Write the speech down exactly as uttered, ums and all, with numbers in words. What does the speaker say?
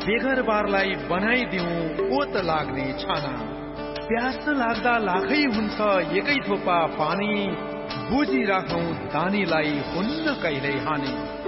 बेघरबारलाई बनाइदिउँ ओत लाग्ने छाना। प्यास लाग्दा लाखै हुन्छ एकै थोपा पानी, बुझिराखौं दानीलाई हुन्न कहिल्यै हानि।